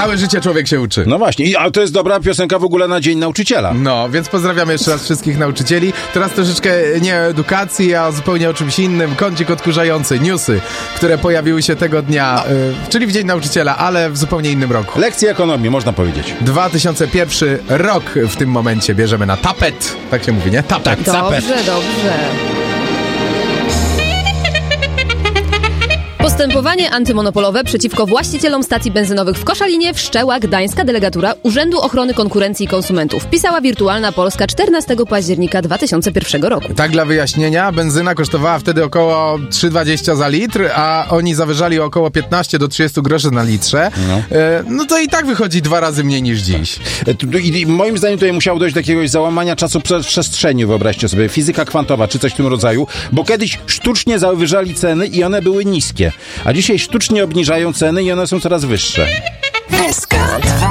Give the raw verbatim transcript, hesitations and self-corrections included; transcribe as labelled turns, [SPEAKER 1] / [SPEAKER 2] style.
[SPEAKER 1] Całe życie człowiek się uczy.
[SPEAKER 2] No właśnie, I, a to jest dobra piosenka w ogóle na Dzień Nauczyciela.
[SPEAKER 1] No, więc pozdrawiamy jeszcze raz wszystkich nauczycieli. Teraz troszeczkę nie o edukacji, a zupełnie o czymś innym. Kącik odkurzający, newsy, które pojawiły się tego dnia, y, czyli w Dzień Nauczyciela, ale w zupełnie innym roku.
[SPEAKER 2] Lekcje ekonomii, można powiedzieć.
[SPEAKER 1] dwa tysiące pierwszy rok w tym momencie bierzemy na tapet. Tak się mówi, nie? Tapet.
[SPEAKER 3] Dobrze, dobrze. Postępowanie antymonopolowe przeciwko właścicielom stacji benzynowych w Koszalinie wszczęła gdańska delegatura Urzędu Ochrony Konkurencji i Konsumentów. Pisała Wirtualna Polska czternastego października dwa tysiące pierwszego roku.
[SPEAKER 1] Tak dla wyjaśnienia, benzyna kosztowała wtedy około trzy dwadzieścia za litr, a oni zawyżali około piętnaście do trzydziestu groszy na litrze. No. E, no to i tak wychodzi dwa razy mniej niż dziś.
[SPEAKER 2] I moim zdaniem tutaj musiało dojść do jakiegoś załamania czasu przestrzeni, wyobraźcie sobie. Fizyka kwantowa czy coś w tym rodzaju, bo kiedyś sztucznie zawyżali ceny i one były niskie. A dzisiaj sztucznie obniżają ceny i one są coraz wyższe.
[SPEAKER 4] S K dwa.